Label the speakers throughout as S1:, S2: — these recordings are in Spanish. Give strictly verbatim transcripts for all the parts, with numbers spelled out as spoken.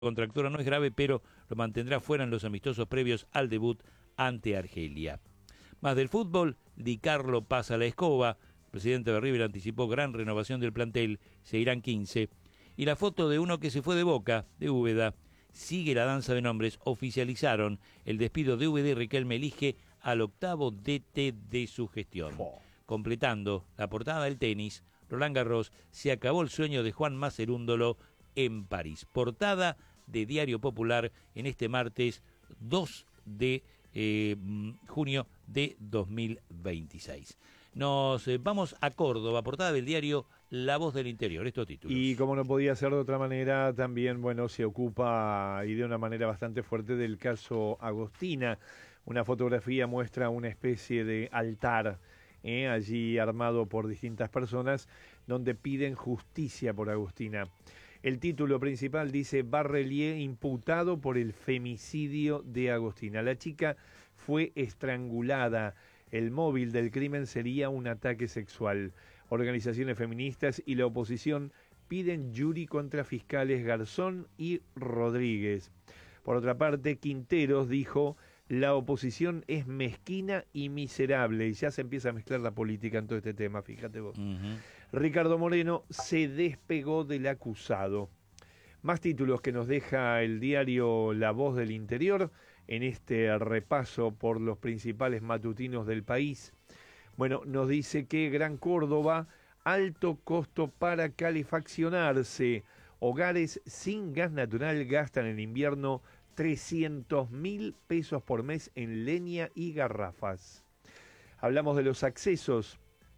S1: contractura no es grave, pero lo mantendrá fuera en los amistosos previos al debut ante Argelia. Más del fútbol, Di Carlo pasa la escoba. El presidente de River anticipó gran renovación del plantel, se irán quince. Y la foto de uno que se fue de Boca, de Úbeda, sigue la danza de nombres. Oficializaron el despido de Úbeda y Riquelme elige al octavo D T de su gestión. Oh. Completando la portada del tenis, Roland Garros, se acabó el sueño de Juan Macerúndolo en París. Portada de Diario Popular en este martes dos de eh, junio de dos mil veintiséis. Nos eh, vamos a Córdoba, portada del diario La Voz del Interior, estos títulos.
S2: Y como no podía ser de otra manera, también, bueno, se ocupa y de una manera bastante fuerte del caso Agostina. Una fotografía muestra una especie de altar eh, allí armado por distintas personas donde piden justicia por Agostina. El título principal dice: Barrelier imputado por el femicidio de Agostina. La chica fue estrangulada. El móvil del crimen sería un ataque sexual. Organizaciones feministas y la oposición piden jury contra fiscales Garzón y Rodríguez. Por otra parte, Quinteros dijo: la oposición es mezquina y miserable. Y ya se empieza a mezclar la política en todo este tema, fíjate vos. Uh-huh. Ricardo Moreno se despegó del acusado. Más títulos que nos deja el diario La Voz del Interior en este repaso por los principales matutinos del país. Bueno, nos dice que Gran Córdoba, alto costo para calefaccionarse. Hogares sin gas natural gastan en invierno trescientos mil pesos por mes en leña y garrafas. Hablamos de los accesos.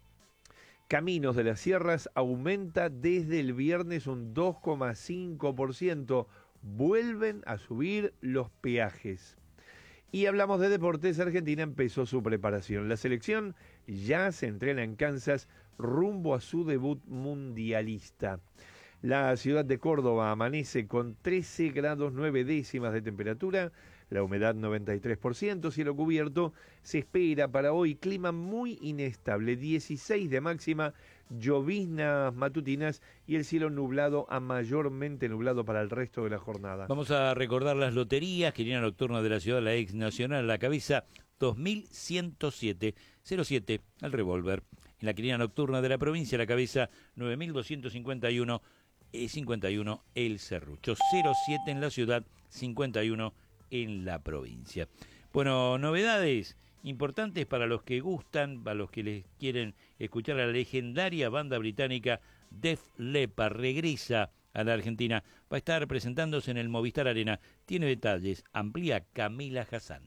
S2: Caminos de las Sierras aumenta desde el viernes un dos coma cinco por ciento. Vuelven a subir los peajes. Y hablamos de deportes. Argentina empezó su preparación. La selección ya se entrena en Kansas rumbo a su debut mundialista. La ciudad de Córdoba amanece con trece grados nueve décimas de temperatura, la humedad noventa y tres por ciento, cielo cubierto. Se espera para hoy clima muy inestable, dieciséis de máxima, lloviznas matutinas y el cielo nublado a mayormente nublado para el resto de la jornada.
S1: Vamos a recordar las loterías. Quiniela nocturna de la ciudad, la ex nacional, la cabeza dos mil ciento siete, cero siete al revólver. En la quiniela nocturna de la provincia, la cabeza nueve mil doscientos cincuenta y uno, cincuenta y uno el serrucho, cero siete en la ciudad, cincuenta y uno en la provincia. Bueno, novedades importantes para los que gustan, para los que les quieren escuchar a la legendaria banda británica Def Leppard. Regresa a la Argentina, va a estar presentándose en el Movistar Arena. Tiene detalles, amplía Camila Hassan.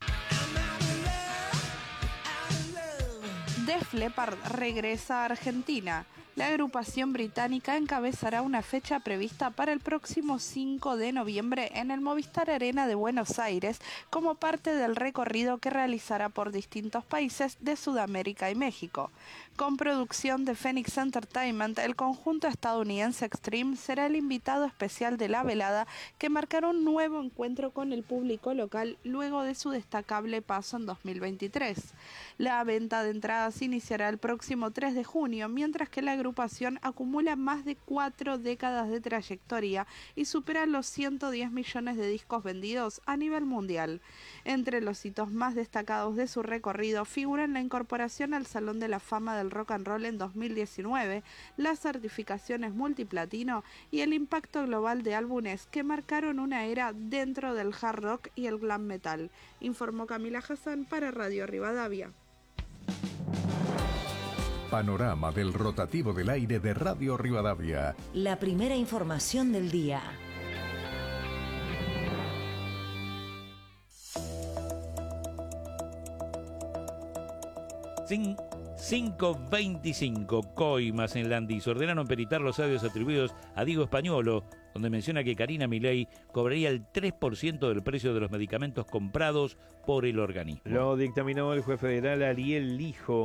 S3: Def Leppard regresa a Argentina. La agrupación británica encabezará una fecha prevista para el próximo cinco de noviembre en el Movistar Arena de Buenos Aires como parte del recorrido que realizará por distintos países de Sudamérica y México. Con producción de Phoenix Entertainment, el conjunto estadounidense Extreme será el invitado especial de la velada, que marcará un nuevo encuentro con el público local luego de su destacable paso en dos mil veintitrés. La venta de entradas iniciará el próximo tres de junio, mientras que la agrupación acumula más de cuatro décadas de trayectoria y supera los ciento diez millones de discos vendidos a nivel mundial. Entre los hitos más destacados de su recorrido figuran la incorporación al Salón de la Fama del Rock and Roll en dos mil diecinueve, las certificaciones multiplatino y el impacto global de álbumes que marcaron una era dentro del hard rock y el glam metal, informó Camila Hassan para Radio Rivadavia.
S4: Panorama del rotativo del aire de Radio Rivadavia.
S5: La primera información del día.
S1: cinco veinticinco, coimas en Landis ordenaron peritar los audios atribuidos a Diego Españolo, donde menciona que Karina Milei cobraría el tres por ciento del precio de los medicamentos comprados por el organismo.
S2: Lo dictaminó el juez federal Ariel Lijo.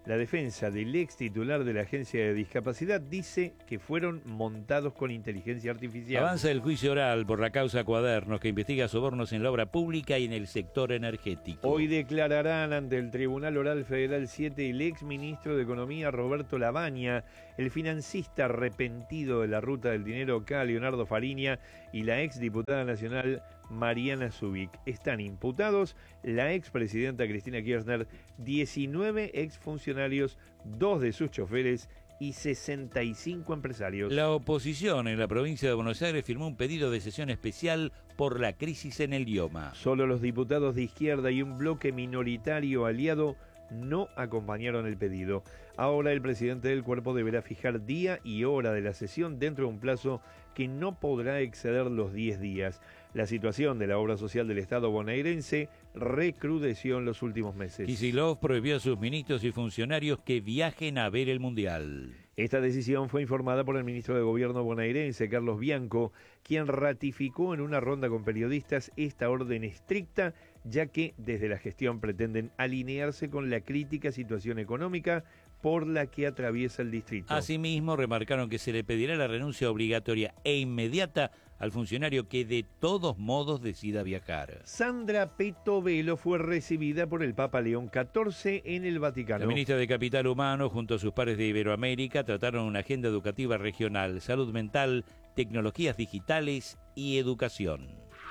S2: La defensa del ex titular de la Agencia de Discapacidad dice que fueron montados con inteligencia artificial.
S1: Avanza el juicio oral por la causa Cuadernos, que investiga sobornos en la obra pública y en el sector energético.
S2: Hoy declararán ante el Tribunal Oral Federal siete el ex ministro de Economía Roberto Labaña, el financista arrepentido de la ruta del dinero K. Leonardo Fariña y la ex diputada nacional Mariana Zubik. Están imputados la expresidenta Cristina Kirchner, diecinueve exfuncionarios, dos de sus choferes y sesenta y cinco empresarios.
S1: La oposición en la provincia de Buenos Aires firmó un pedido de sesión especial por la crisis en el idioma.
S2: Solo los diputados de izquierda y un bloque minoritario aliado no acompañaron el pedido. Ahora el presidente del cuerpo deberá fijar día y hora de la sesión dentro de un plazo que no podrá exceder los diez días. La situación de la obra social del Estado bonaerense recrudeció en los últimos meses.
S1: Kicillof prohibió a sus ministros y funcionarios que viajen a ver el Mundial.
S2: Esta decisión fue informada por el ministro de Gobierno bonaerense, Carlos Bianco, quien ratificó en una ronda con periodistas esta orden estricta, ya que desde la gestión pretenden alinearse con la crítica situación económica por la que atraviesa el distrito.
S1: Asimismo, remarcaron que se le pedirá la renuncia obligatoria e inmediata al funcionario que de todos modos decida viajar.
S2: Sandra Petovelo fue recibida por el Papa León catorce en el Vaticano.
S1: La ministra de Capital Humano, junto a sus pares de Iberoamérica, trataron una agenda educativa regional, salud mental, tecnologías digitales y educación.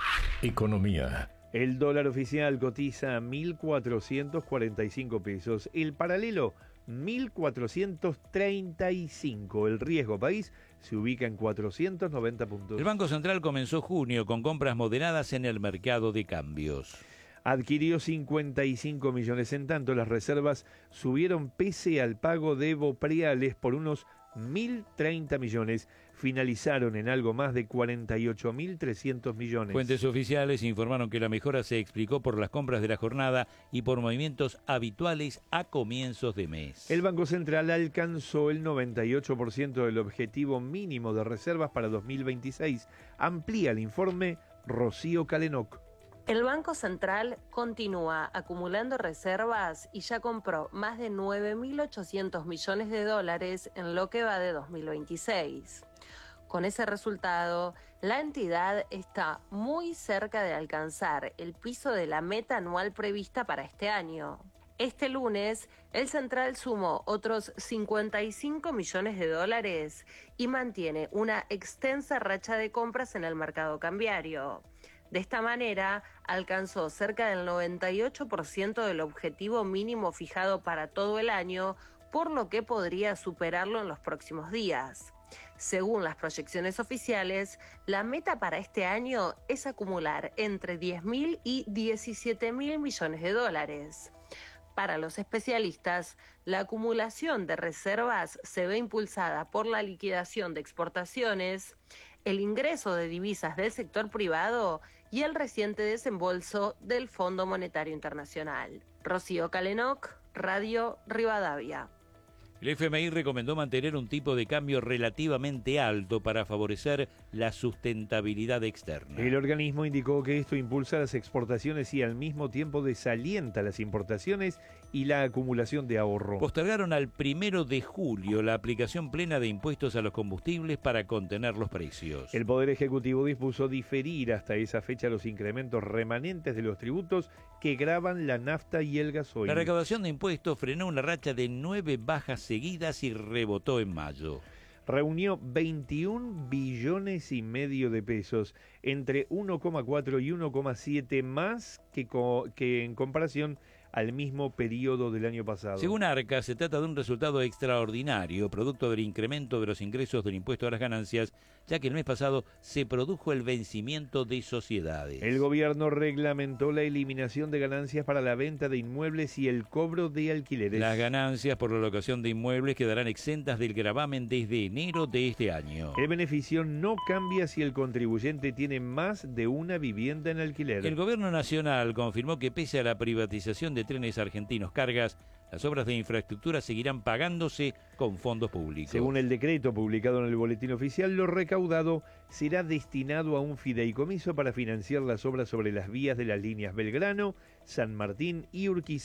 S4: Economía.
S2: El dólar oficial cotiza a mil cuatrocientos cuarenta y cinco pesos. El paralelo, mil cuatrocientos treinta y cinco. El riesgo país se ubica en cuatrocientos noventa puntos.
S1: El Banco Central comenzó junio con compras moderadas en el mercado de cambios.
S2: Adquirió cincuenta y cinco millones. En tanto, las reservas subieron pese al pago de bopreales por unos mil treinta millones. Finalizaron en algo más de cuarenta y ocho mil trescientos millones.
S1: Fuentes oficiales informaron que la mejora se explicó por las compras de la jornada y por movimientos habituales a comienzos de mes.
S2: El Banco Central alcanzó el noventa y ocho por ciento del objetivo mínimo de reservas para dos mil veintiséis. Amplía el informe Rocío Calenoc.
S6: El Banco Central continúa acumulando reservas y ya compró más de nueve mil ochocientos millones de dólares en lo que va de dos mil veintiséis. Con ese resultado, la entidad está muy cerca de alcanzar el piso de la meta anual prevista para este año. Este lunes, el Central sumó otros cincuenta y cinco millones de dólares y mantiene una extensa racha de compras en el mercado cambiario. De esta manera, alcanzó cerca del noventa y ocho por ciento del objetivo mínimo fijado para todo el año, por lo que podría superarlo en los próximos días. Según las proyecciones oficiales, la meta para este año es acumular entre diez mil y diecisiete mil millones de dólares. Para los especialistas, la acumulación de reservas se ve impulsada por la liquidación de exportaciones, el ingreso de divisas del sector privado y el reciente desembolso del Fondo Monetario Internacional. Rocío Calenoc, Radio Rivadavia.
S1: El F M I recomendó mantener un tipo de cambio relativamente alto para favorecer la sustentabilidad externa.
S2: El organismo indicó que esto impulsa las exportaciones y al mismo tiempo desalienta las importaciones y la acumulación de ahorro.
S1: Postergaron al primero de julio la aplicación plena de impuestos a los combustibles para contener los precios.
S2: El Poder Ejecutivo dispuso diferir hasta esa fecha los incrementos remanentes de los tributos que gravan la nafta y el gasoil.
S1: La recaudación de impuestos frenó una racha de nueve bajas seguidas y rebotó en mayo.
S2: Reunió veintiún billones y medio de pesos, entre uno coma cuatro y uno coma siete más que, co- que en comparación al mismo periodo del año pasado.
S1: Según Arca, se trata de un resultado extraordinario, producto del incremento de los ingresos del impuesto a las ganancias, ya que el mes pasado se produjo el vencimiento de sociedades.
S2: El gobierno reglamentó la eliminación de ganancias para la venta de inmuebles y el cobro de alquileres.
S1: Las ganancias por la locación de inmuebles quedarán exentas del gravamen desde enero de este año.
S2: El beneficio no cambia si el contribuyente tiene más de una vivienda en alquiler.
S1: El gobierno nacional confirmó que pese a la privatización de Trenes Argentinos Cargas, las obras de infraestructura seguirán pagándose con fondos públicos.
S2: Según el decreto publicado en el Boletín Oficial, lo recaudado será destinado a un fideicomiso para financiar las obras sobre las vías de las líneas Belgrano, San Martín y Urquiza,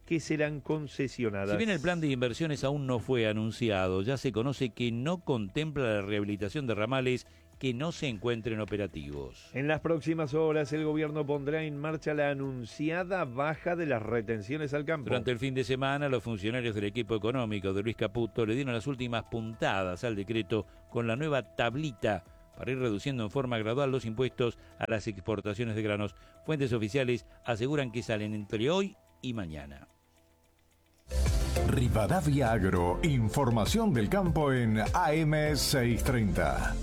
S2: que serán concesionadas.
S1: Si bien el plan de inversiones aún no fue anunciado, ya se conoce que no contempla la rehabilitación de ramales que no se encuentren operativos.
S2: En las próximas horas el gobierno pondrá en marcha la anunciada baja de las retenciones al campo.
S1: Durante el fin de semana, los funcionarios del equipo económico de Luis Caputo le dieron las últimas puntadas al decreto con la nueva tablita para ir reduciendo en forma gradual los impuestos a las exportaciones de granos. Fuentes oficiales aseguran que salen entre hoy y mañana.
S4: Rivadavia Agro, información del campo en A M seiscientos treinta.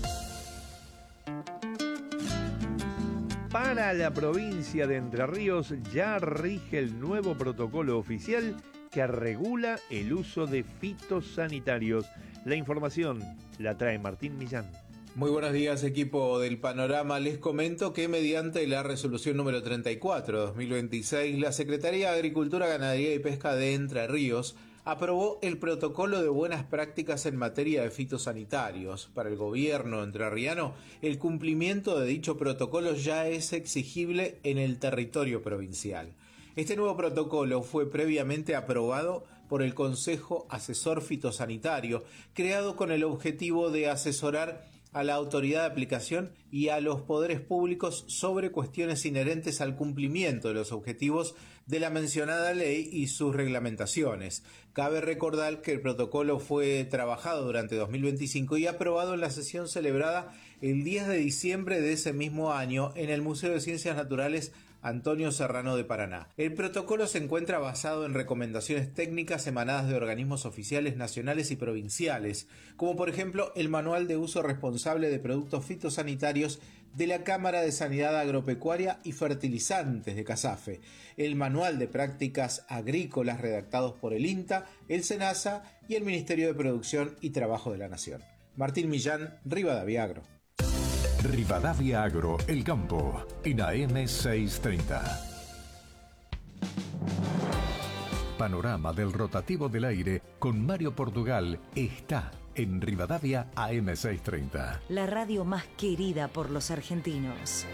S2: Para la provincia de Entre Ríos ya rige el nuevo protocolo oficial que regula el uso de fitosanitarios. La información la trae Martín Millán.
S7: Muy buenos días, equipo del Panorama. Les comento que mediante la resolución número treinta y cuatro de dos mil veintiséis, la Secretaría de Agricultura, Ganadería y Pesca de Entre Ríos aprobó el protocolo de buenas prácticas en materia de fitosanitarios. Para el gobierno entrerriano, el cumplimiento de dicho protocolo ya es exigible en el territorio provincial. Este nuevo protocolo fue previamente aprobado por el Consejo Asesor Fitosanitario, creado con el objetivo de asesorar a la autoridad de aplicación y a los poderes públicos sobre cuestiones inherentes al cumplimiento de los objetivos de la mencionada ley y sus reglamentaciones. Cabe recordar que el protocolo fue trabajado durante dos mil veinticinco y aprobado en la sesión celebrada el diez de diciembre de ese mismo año en el Museo de Ciencias Naturales Antonio Serrano de Paraná. El protocolo se encuentra basado en recomendaciones técnicas emanadas de organismos oficiales nacionales y provinciales, como por ejemplo el Manual de Uso Responsable de Productos Fitosanitarios de la Cámara de Sanidad Agropecuaria y Fertilizantes de CASAFE, el Manual de Prácticas Agrícolas redactados por el INTA, el SENASA y el Ministerio de Producción y Trabajo de la Nación. Martín Millán, Rivadavia Agro.
S4: Rivadavia Agro, el campo, en A M seiscientos treinta. Panorama del rotativo del aire con Mario Portugal está en Rivadavia A M seiscientos treinta.
S5: La radio más querida por los argentinos.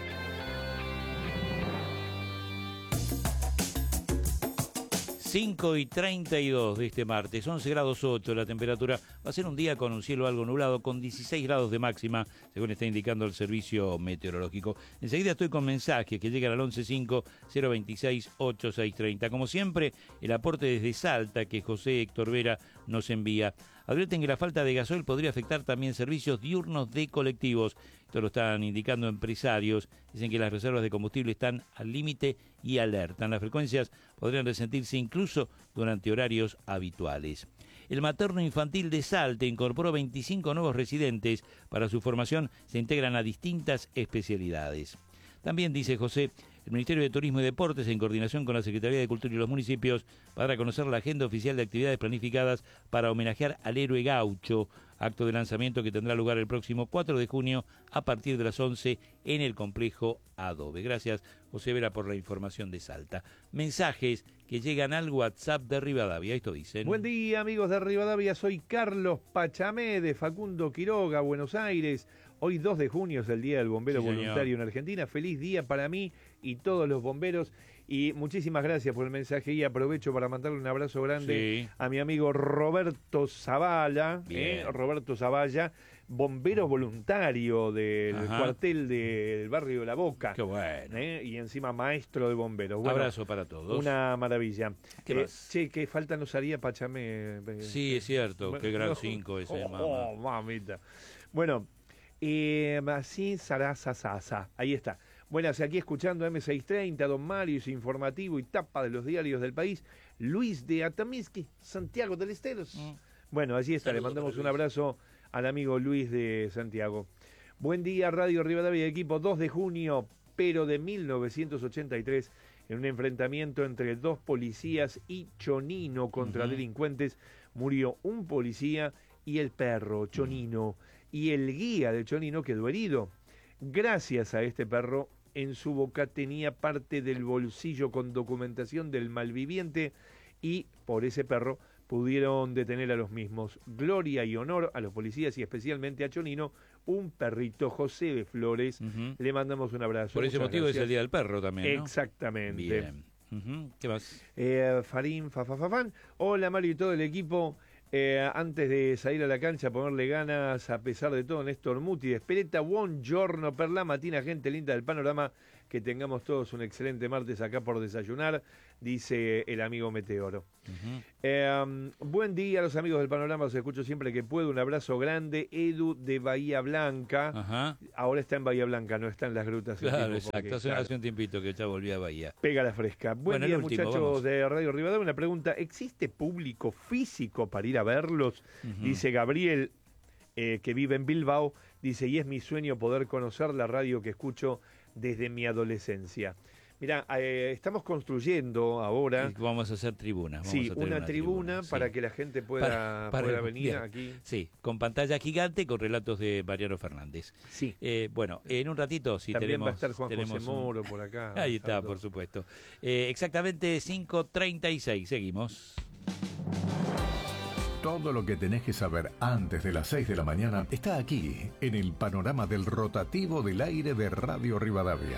S1: cinco y treinta y dos de este martes, once grados ocho la temperatura. Va a ser un día con un cielo algo nublado, con dieciséis grados de máxima, según está indicando el servicio meteorológico. Enseguida estoy con mensajes que llegan al once cinco cero veintiséis ochenta y seis treinta. Como siempre, el aporte desde Salta que José Héctor Vera nos envía. Advierten que la falta de gasoil podría afectar también servicios diurnos de colectivos. Esto lo están indicando empresarios. Dicen que las reservas de combustible están al límite y alertan. Las frecuencias podrían resentirse incluso durante horarios habituales. El materno infantil de Salta incorporó veinticinco nuevos residentes. Para su formación se integran a distintas especialidades. También, dice José, el Ministerio de Turismo y Deportes, en coordinación con la Secretaría de Cultura y los municipios, va a dar a conocer la agenda oficial de actividades planificadas para homenajear al héroe gaucho, acto de lanzamiento que tendrá lugar el próximo cuatro de junio a partir de las once en el complejo Adobe. Gracias, José Vera, por la información de Salta. Mensajes que llegan al WhatsApp de Rivadavia, esto dicen.
S2: Buen día, amigos de Rivadavia, soy Carlos Pachamé de Facundo Quiroga, Buenos Aires. Hoy dos de junio es el Día del Bombero
S1: Sí,
S2: Voluntario en Argentina. Feliz día para mí y todos los bomberos. Y muchísimas gracias por el mensaje y aprovecho para mandarle un abrazo grande
S1: Sí.
S2: a mi amigo Roberto Zavala, eh, Roberto Zavalla, bombero voluntario del
S1: Ajá.
S2: cuartel del barrio La Boca.
S1: Qué bueno.
S2: Eh, y encima maestro de bomberos. Bueno,
S1: Abrazo para todos.
S2: una maravilla.
S1: ¿Qué
S2: Eh,
S1: más?
S2: che, qué falta nos haría Pachamé. eh,
S1: Sí, es cierto.
S2: bueno,
S1: Qué gran
S2: no.
S1: cinco ese,
S2: Oh,
S1: mamá.
S2: oh, mamita. Bueno, eh, así Sarasa Sasa. Ahí está. Buenas, aquí escuchando M seiscientos treinta, Don Mario, su informativo y tapa de los diarios del país. Luis de Atamisqui, Santiago del Esteros.
S1: Mm.
S2: Bueno, allí está.
S1: Saludos
S2: Le mandamos
S1: para
S2: un
S1: Luis.
S2: abrazo al amigo Luis de Santiago. Buen día, Radio Rivadavia, equipo. dos de junio, pero de mil novecientos ochenta y tres, en un enfrentamiento entre dos policías y Chonino contra
S1: Ujú.
S2: delincuentes, murió un policía y el perro Chonino, y el guía de Chonino quedó herido. Gracias a este perro, en su boca tenía parte del bolsillo con documentación del malviviente y por ese perro pudieron detener a los mismos. Gloria y honor a los policías y especialmente a Chonino, un perrito José de Flores.
S1: Ujú.
S2: Le mandamos un abrazo.
S1: Por ese
S2: Muchas
S1: motivo
S2: gracias.
S1: es el Día del Perro también, ¿no?
S2: Exactamente.
S1: Bien. Uh-huh. ¿Qué más?
S2: Eh, Farín, fa, fa, fa, fan. Hola Mario y todo el equipo. Eh, antes de salir a la cancha, ponerle ganas a pesar de todo, Néstor Muti, Espereta, buongiorno per la matina, gente linda del panorama, que tengamos todos un excelente martes acá por desayunar, dice el amigo Meteoro. Uh-huh. eh, um, buen día a los amigos del panorama, los escucho siempre que puedo, un abrazo grande, Edu de Bahía Blanca. Uh-huh. Ahora está en Bahía Blanca, no está en las grutas.
S1: Claro, exacto, porque, hace, claro. hace un tiempito que ya volví a Bahía.
S2: Pega la fresca. Buen bueno, día último, muchachos vamos. de Radio Rivadavia, una pregunta, ¿existe público físico para ir a verlos? Uh-huh. Dice Gabriel, eh, que vive en Bilbao, dice, y es mi sueño poder conocer la radio que escucho desde mi adolescencia. Mira, eh, estamos construyendo ahora...
S1: Y vamos a hacer tribunas.
S2: Sí, una, una tribuna, tribuna para sí. que la gente pueda, para, para, pueda venir bien. aquí.
S1: Sí, con pantalla gigante, con relatos de Mariano Fernández.
S2: Sí.
S1: Eh, bueno, en un ratito, si
S2: También
S1: tenemos...
S2: va a estar Juan
S1: tenemos
S2: José Moro un... por acá.
S1: Ahí está, todo. por supuesto. Eh, exactamente cinco treinta y seis, seguimos.
S4: Todo lo que tenés que saber antes de las seis de la mañana está aquí, en el panorama del rotativo del aire de Radio Rivadavia.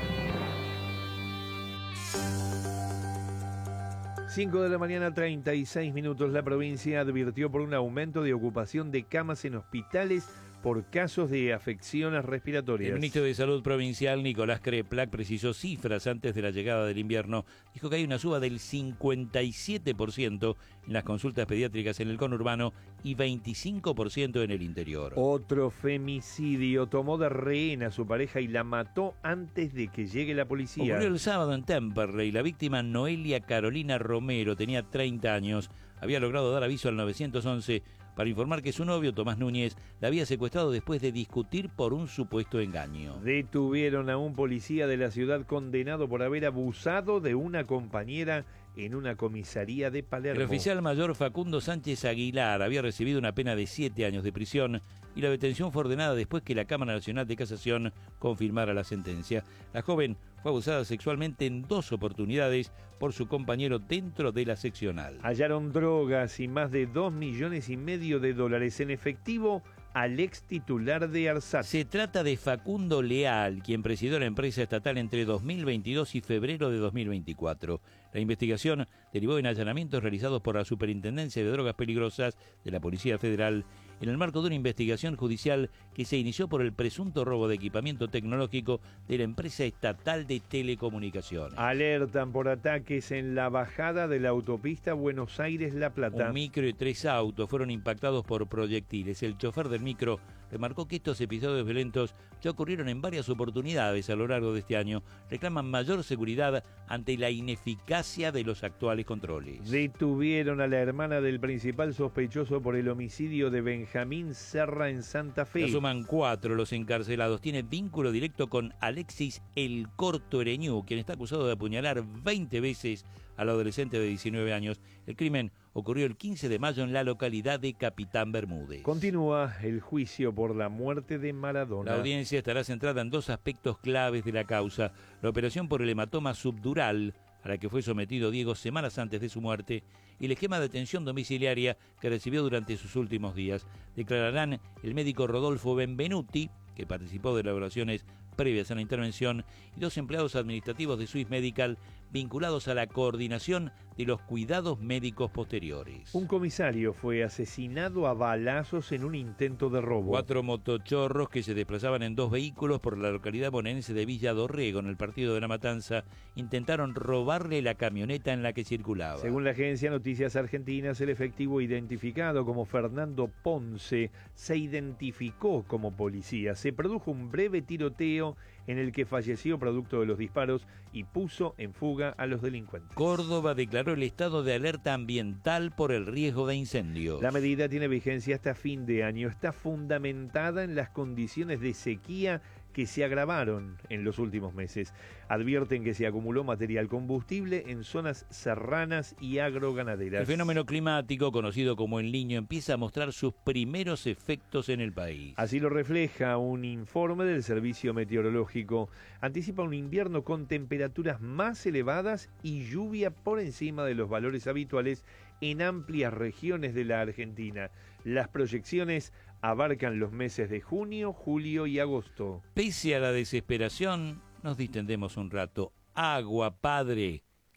S2: cinco de la mañana, treinta y seis minutos. La provincia advirtió por un aumento de ocupación de camas en hospitales por casos de afecciones respiratorias.
S1: El ministro de Salud Provincial, Nicolás Kreplak, precisó cifras antes de la llegada del invierno. Dijo que hay una suba del cincuenta y siete por ciento en las consultas pediátricas en el conurbano y veinticinco por ciento en el interior.
S2: Otro femicidio. Tomó de rehén a su pareja y la mató antes de que llegue la policía.
S1: Ocurrió el sábado en Temperley. La víctima, Noelia Carolina Romero, tenía treinta años. Había logrado dar aviso al nueve once para informar que su novio, Tomás Núñez, la había secuestrado después de discutir por un supuesto engaño.
S2: Detuvieron a un policía de la ciudad condenado por haber abusado de una compañera en una comisaría de Palermo.
S1: El oficial mayor Facundo Sánchez Aguilar había recibido una pena de siete años de prisión y la detención fue ordenada después que la Cámara Nacional de Casación confirmara la sentencia. La joven fue abusada sexualmente en dos oportunidades por su compañero dentro de la seccional.
S2: Hallaron drogas y más de dos millones y medio de dólares en efectivo al ex titular de ARSAT.
S1: Se trata de Facundo Leal, quien presidió la empresa estatal entre dos mil veintidós y febrero de dos mil veinticuatro. La investigación derivó en allanamientos realizados por la Superintendencia de Drogas Peligrosas de la Policía Federal en el marco de una investigación judicial que se inició por el presunto robo de equipamiento tecnológico de la empresa estatal de telecomunicaciones.
S2: Alertan por ataques en la bajada de la autopista Buenos Aires-La Plata.
S1: Un micro y tres autos fueron impactados por proyectiles. El chofer del micro remarcó que estos episodios violentos ya ocurrieron en varias oportunidades a lo largo de este año. Reclaman mayor seguridad ante la ineficacia de los actuales controles.
S2: Detuvieron a la hermana del principal sospechoso por el homicidio de Benjamín Serra en Santa Fe.
S1: Ya suman cuatro los encarcelados. Tiene vínculo directo con Alexis El Corto Ereñú, quien está acusado de apuñalar veinte veces al adolescente de diecinueve años. El crimen ocurrió el quince de mayo en la localidad de Capitán Bermúdez.
S2: Continúa el juicio por la muerte de Maradona.
S1: La audiencia estará centrada en dos aspectos claves de la causa: la operación por el hematoma subdural, a la que fue sometido Diego semanas antes de su muerte, y el esquema de detención domiciliaria que recibió durante sus últimos días. Declararán el médico Rodolfo Benvenuti, que participó de elaboraciones previas a la intervención, y dos empleados administrativos de Swiss Medical vinculados a la coordinación de los cuidados médicos posteriores.
S2: Un comisario fue asesinado a balazos en un intento de robo.
S1: Cuatro motochorros que se desplazaban en dos vehículos por la localidad bonaerense de Villa Dorrego, en el partido de La Matanza, intentaron robarle la camioneta en la que circulaba.
S2: Según la agencia Noticias Argentinas, el efectivo identificado como Fernando Ponce se identificó como policía. Se produjo un breve tiroteo en el que falleció producto de los disparos y puso en fuga a los delincuentes.
S1: Córdoba declaró el estado de alerta ambiental por el riesgo de incendios.
S2: La medida tiene vigencia hasta fin de año. Está fundamentada en las condiciones de sequía que se agravaron en los últimos meses. Advierten que se acumuló material combustible en zonas serranas y agroganaderas.
S1: El fenómeno climático, conocido como El Niño, empieza a mostrar sus primeros efectos en el país.
S2: Así lo refleja un informe del Servicio Meteorológico. Anticipa un invierno con temperaturas más elevadas y lluvia por encima de los valores habituales en amplias regiones de la Argentina. Las proyecciones abarcan los meses de junio, julio y agosto.
S1: Pese a la desesperación, nos distendemos un rato. Agua, padre,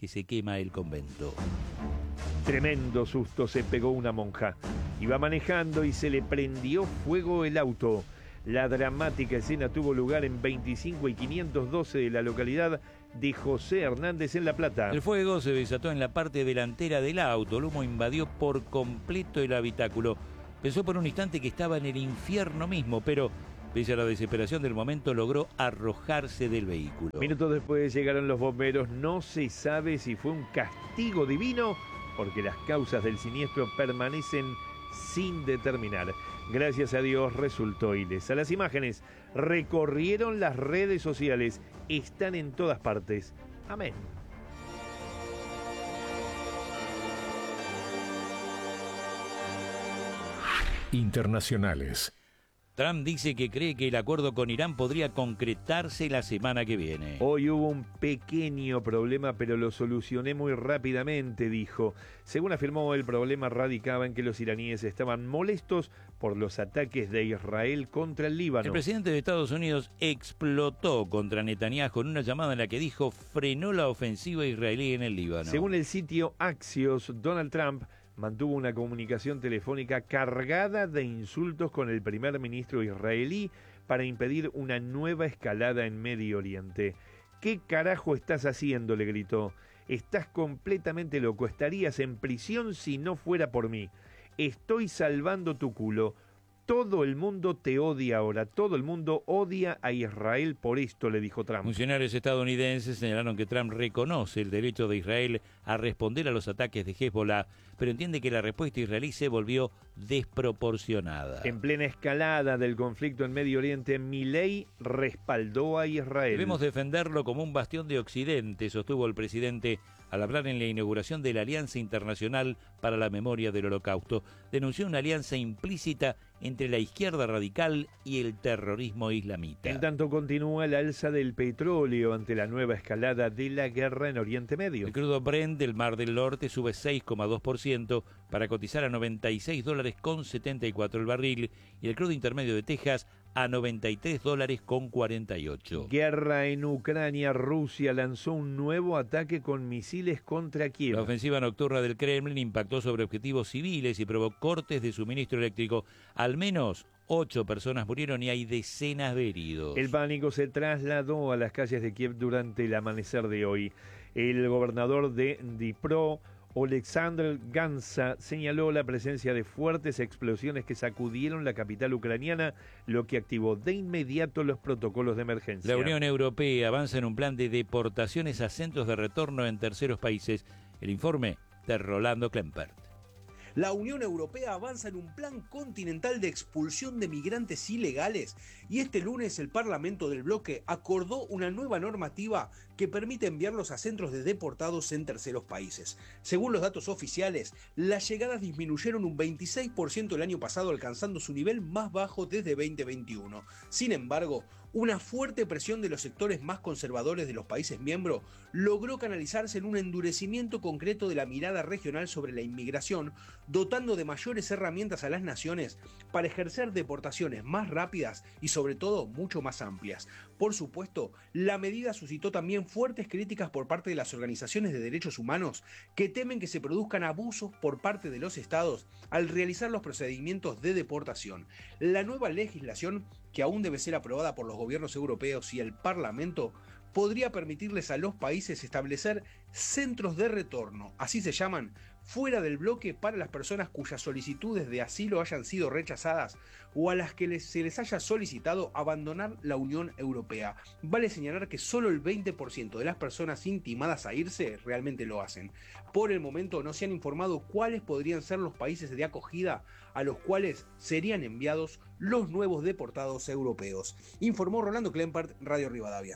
S1: que se quema el convento.
S2: Tremendo susto se pegó una monja. Iba manejando y se le prendió fuego el auto. La dramática escena tuvo lugar en veinticinco y quinientos doce de la localidad de José Hernández en La Plata.
S1: El fuego se desató en la parte delantera del auto. El humo invadió por completo el habitáculo. Pensó por un instante que estaba en el infierno mismo, pero pese a la desesperación del momento logró arrojarse del vehículo.
S2: Minutos después llegaron los bomberos. No se sabe si fue un castigo divino, porque las causas del siniestro permanecen sin determinar. Gracias a Dios resultó ilesa. Las imágenes recorrieron las redes sociales, están en todas partes. Amén.
S4: Internacionales.
S1: Trump dice que cree que el acuerdo con Irán podría concretarse la semana que viene.
S2: Hoy hubo un pequeño problema, pero lo solucioné muy rápidamente, dijo. Según afirmó, el problema radicaba en que los iraníes estaban molestos por los ataques de Israel contra el Líbano.
S1: El presidente de Estados Unidos explotó contra Netanyahu en una llamada en la que dijo frenó la ofensiva israelí en el Líbano.
S2: Según el sitio Axios, Donald Trump mantuvo una comunicación telefónica cargada de insultos con el primer ministro israelí para impedir una nueva escalada en Medio Oriente. ¿Qué carajo estás haciendo?, le gritó. Estás completamente loco, estarías en prisión si no fuera por mí. Estoy salvando tu culo. Todo el mundo te odia ahora, todo el mundo odia a Israel por esto, le dijo Trump.
S1: Funcionarios estadounidenses señalaron que Trump reconoce el derecho de Israel a responder a los ataques de Hezbollah, pero entiende que la respuesta israelí se volvió desproporcionada.
S2: En plena escalada del conflicto en Medio Oriente, Milei respaldó a Israel.
S1: Debemos defenderlo como un bastión de Occidente, sostuvo el presidente al hablar en la inauguración de la Alianza Internacional para la Memoria del Holocausto. Denunció una alianza implícita entre la izquierda radical y el terrorismo islamita.
S2: En tanto continúa el alza del petróleo ante la nueva escalada de la guerra en Oriente Medio.
S1: El crudo Brent del Mar del Norte sube seis coma dos por ciento para cotizar a noventa y seis dólares con setenta y cuatro el barril y el crudo intermedio de Texas a noventa y tres dólares con cuarenta y ocho.
S2: Guerra en Ucrania. Rusia lanzó un nuevo ataque con misiles contra Kiev.
S1: La ofensiva nocturna del Kremlin impactó sobre objetivos civiles y provocó cortes de suministro eléctrico. Al menos ocho personas murieron y hay decenas de heridos.
S2: El pánico se trasladó a las calles de Kiev durante el amanecer de hoy. El gobernador de Dnipro, Oleksandr Gansa, señaló la presencia de fuertes explosiones que sacudieron la capital ucraniana, lo que activó de inmediato los protocolos de emergencia.
S1: La Unión Europea avanza en un plan de deportaciones a centros de retorno en terceros países. El informe de Rolando Klempert.
S8: La Unión Europea avanza en un plan continental de expulsión de migrantes ilegales y este lunes el Parlamento del bloque acordó una nueva normativa que permite enviarlos a centros de deportados en terceros países. Según los datos oficiales, las llegadas disminuyeron un veintiséis por ciento el año pasado, alcanzando su nivel más bajo desde veinte veintiuno. Sin embargo, una fuerte presión de los sectores más conservadores de los países miembros logró canalizarse en un endurecimiento concreto de la mirada regional sobre la inmigración, dotando de mayores herramientas a las naciones para ejercer deportaciones más rápidas y sobre todo mucho más amplias. Por supuesto, la medida suscitó también fuertes críticas por parte de las organizaciones de derechos humanos que temen que se produzcan abusos por parte de los estados al realizar los procedimientos de deportación. La nueva legislación, que aún debe ser aprobada por los gobiernos europeos y el Parlamento, podría permitirles a los países establecer centros de retorno, así se llaman, fuera del bloque para las personas cuyas solicitudes de asilo hayan sido rechazadas o a las que les, se les haya solicitado abandonar la Unión Europea. Vale señalar que solo el veinte por ciento de las personas intimadas a irse realmente lo hacen. Por el momento no se han informado cuáles podrían ser los países de acogida a los cuales serían enviados los nuevos deportados europeos. Informó Rolando Klempert, Radio Rivadavia.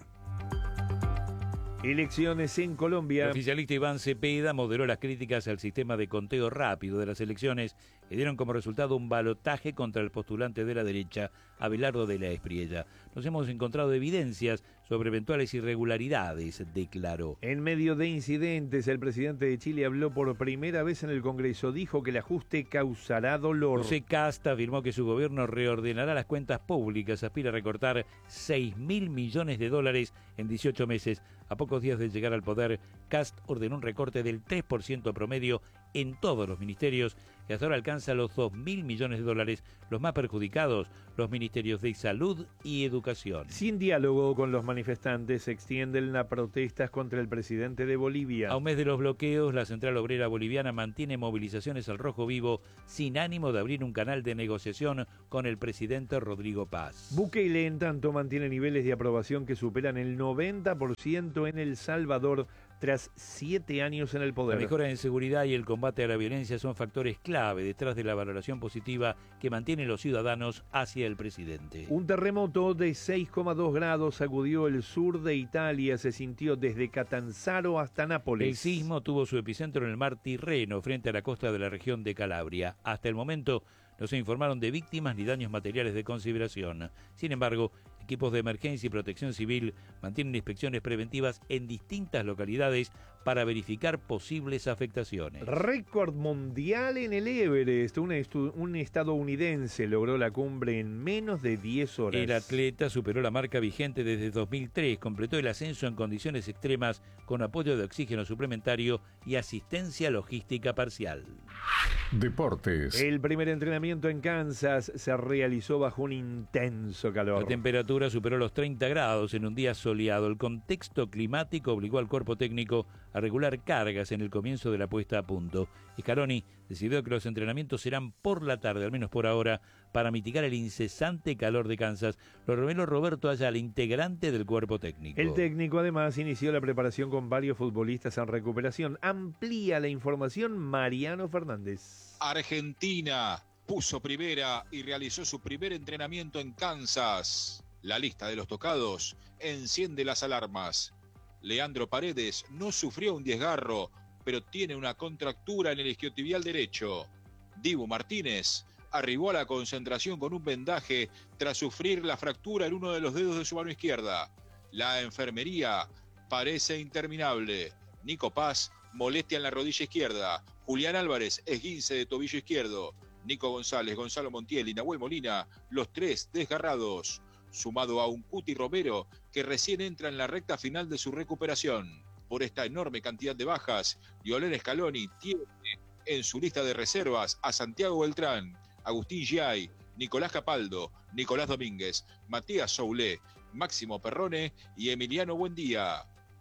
S2: Elecciones en Colombia.
S1: El oficialista Iván Cepeda moderó las críticas al sistema de conteo rápido de las elecciones que dieron como resultado un balotaje contra el postulante de la derecha, Abelardo de la Espriella. Nos hemos encontrado evidencias sobre eventuales irregularidades, declaró.
S2: En medio de incidentes, el presidente de Chile habló por primera vez en el Congreso. Dijo que el ajuste causará dolor.
S1: José Casta afirmó que su gobierno reordenará las cuentas públicas, aspira a recortar seis mil millones de dólares en dieciocho meses. A pocos días de llegar al poder, Cast ordenó un recorte del tres por ciento promedio en todos los ministerios, que hasta ahora alcanza los dos mil millones de dólares, los más perjudicados, los ministerios de Salud y Educación.
S2: Sin diálogo con los manifestantes, se extienden las protestas contra el presidente de Bolivia.
S1: A un mes de los bloqueos, la Central Obrera Boliviana mantiene movilizaciones al rojo vivo sin ánimo de abrir un canal de negociación con el presidente Rodrigo Paz.
S2: Bukele, en tanto, mantiene niveles de aprobación que superan el noventa por ciento en El Salvador tras siete años en el poder.
S1: La mejora en seguridad y el combate a la violencia son factores clave detrás de la valoración positiva que mantienen los ciudadanos hacia el presidente.
S2: Un terremoto de seis coma dos grados sacudió el sur de Italia, se sintió desde Catanzaro hasta Nápoles.
S1: El sismo tuvo su epicentro en el mar Tirreno, frente a la costa de la región de Calabria. Hasta el momento no se informaron de víctimas ni daños materiales de consideración. Sin embargo, equipos de emergencia y protección civil mantienen inspecciones preventivas en distintas localidades para verificar posibles afectaciones.
S2: Récord mundial en el Everest. Un, estu- un estadounidense logró la cumbre en menos de diez horas.
S1: El atleta superó la marca vigente desde dos mil tres, completó el ascenso en condiciones extremas con apoyo de oxígeno suplementario y asistencia logística parcial.
S4: Deportes.
S2: El primer entrenamiento en Kansas se realizó bajo un intenso calor.
S1: La temperatura superó los treinta grados en un día soleado. El contexto climático obligó al cuerpo técnico a regular cargas en el comienzo de la puesta a punto. Scaloni decidió que los entrenamientos serán por la tarde, al menos por ahora, para mitigar el incesante calor de Kansas. Lo reveló Roberto Ayala, integrante del cuerpo técnico.
S2: El técnico además inició la preparación con varios futbolistas en recuperación. Amplía la información Mariano Fernández.
S9: Argentina puso primera y realizó su primer entrenamiento en Kansas. La lista de los tocados enciende las alarmas. Leandro Paredes no sufrió un desgarro, pero tiene una contractura en el isquiotibial derecho. Dibu Martínez arribó a la concentración con un vendaje tras sufrir la fractura en uno de los dedos de su mano izquierda. La enfermería parece interminable. Nico Paz, molestia en la rodilla izquierda. Julián Álvarez, esguince de tobillo izquierdo. Nico González, Gonzalo Montiel y Nahuel Molina, los tres desgarrados. Sumado a un Cuti Romero que recién entra en la recta final de su recuperación. Por esta enorme cantidad de bajas, Lionel Scaloni tiene en su lista de reservas a Santiago Beltrán, Agustín Giai, Nicolás Capaldo, Nicolás Domínguez, Matías Soulé, Máximo Perrone y Emiliano Buendía.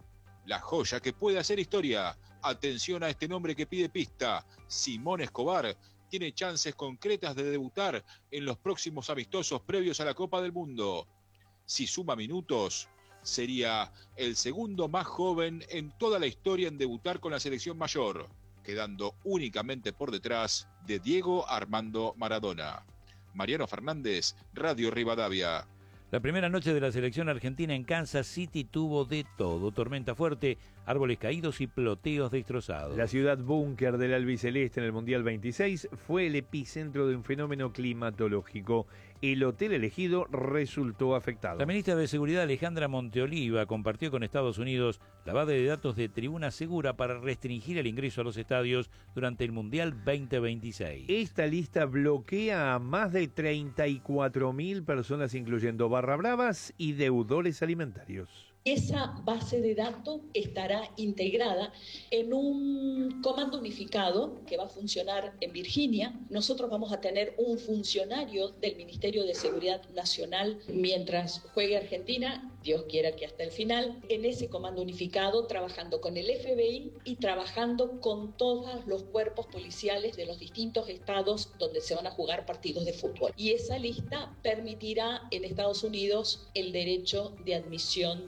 S9: La joya que puede hacer historia. Atención a este nombre que pide pista. Simón Escobar tiene chances concretas de debutar en los próximos amistosos previos a la Copa del Mundo. Si suma minutos, sería el segundo más joven en toda la historia en debutar con la selección mayor, quedando únicamente por detrás de Diego Armando Maradona. Mariano Fernández, Radio Rivadavia.
S1: La primera noche de la selección argentina en Kansas City tuvo de todo: tormenta fuerte, árboles caídos y ploteos destrozados.
S2: La ciudad búnker del albiceleste en el Mundial veintiséis fue el epicentro de un fenómeno climatológico. El hotel elegido resultó afectado.
S1: La ministra de Seguridad, Alejandra Monteoliva, compartió con Estados Unidos la base de datos de Tribuna Segura para restringir el ingreso a los estadios durante el Mundial veinte veintiséis.
S2: Esta lista bloquea a más de treinta y cuatro mil personas, incluyendo barra bravas y deudores alimentarios.
S10: Esa base de datos estará integrada en un comando unificado que va a funcionar en Virginia. Nosotros vamos a tener un funcionario del Ministerio de Seguridad Nacional mientras juegue Argentina, Dios quiera que hasta el final, en ese comando unificado, trabajando con el F B I y trabajando con todos los cuerpos policiales de los distintos estados donde se van a jugar partidos de fútbol. Y esa lista permitirá en Estados Unidos el derecho de admisión.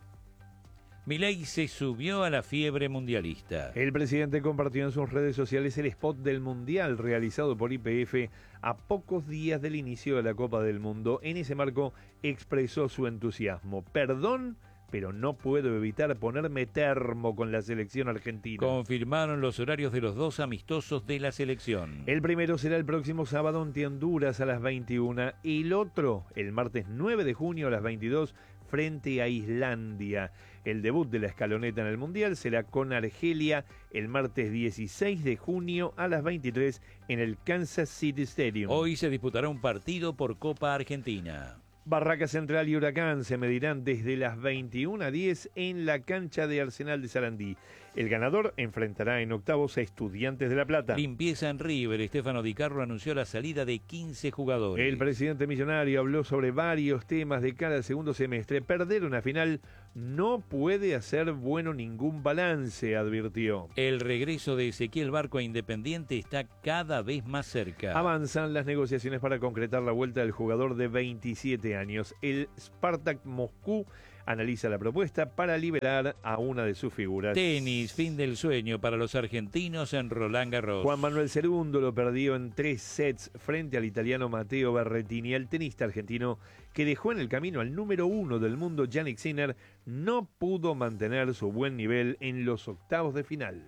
S1: Milei se subió a la fiebre mundialista.
S2: El presidente compartió en sus redes sociales el spot del Mundial realizado por Y P F a pocos días del inicio de la Copa del Mundo. En ese marco expresó su entusiasmo. Perdón pero no puedo evitar ponerme termo con la selección argentina.
S1: Confirmaron los horarios de los dos amistosos de la selección.
S2: El primero será el próximo sábado ante Honduras a las veintiuna y el otro el martes nueve de junio a las veintidós frente a Islandia. El debut de la escaloneta en el Mundial será con Argelia el martes dieciséis de junio a las veintitrés en el Kansas City Stadium.
S1: Hoy se disputará un partido por Copa Argentina.
S2: Barraca Central y Huracán se medirán desde las veintiuna a diez en la cancha de Arsenal de Sarandí. El ganador enfrentará en octavos a Estudiantes de La Plata.
S1: Limpieza en River. Estefano Di Carlo anunció la salida de quince jugadores.
S2: El presidente millonario habló sobre varios temas de cara al segundo semestre. Perder una final no puede hacer bueno ningún balance, advirtió.
S1: El regreso de Ezequiel Barco a Independiente está cada vez más cerca.
S2: Avanzan las negociaciones para concretar la vuelta del jugador de veintisiete años. El Spartak Moscú analiza la propuesta para liberar a una de sus figuras.
S1: Tenis, fin del sueño para los argentinos en Roland Garros.
S2: Juan Manuel Cerundo lo perdió en tres sets frente al italiano Matteo Berrettini. El tenista argentino, que dejó en el camino al número uno del mundo, Jannik Sinner, no pudo mantener su buen nivel en los octavos de final.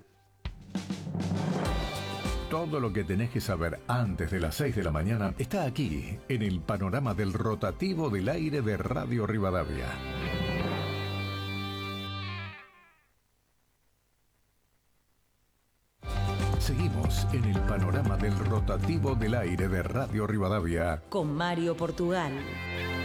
S4: Todo lo que tenés que saber antes de las seis de la mañana está aquí, en el panorama del rotativo del aire de Radio Rivadavia. Seguimos en el panorama del rotativo del aire de Radio Rivadavia.
S5: Con Mario Portugal.